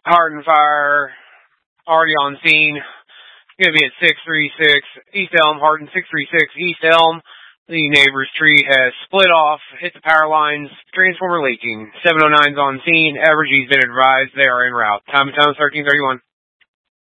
Hardin Fire, already on scene. Going to be at 636 East Elm, Hardin 636 East Elm. The neighbor's tree has split off, hit the power lines, transformer leaking. 709's on scene. Evergy's been advised they are en route. Time of 1331.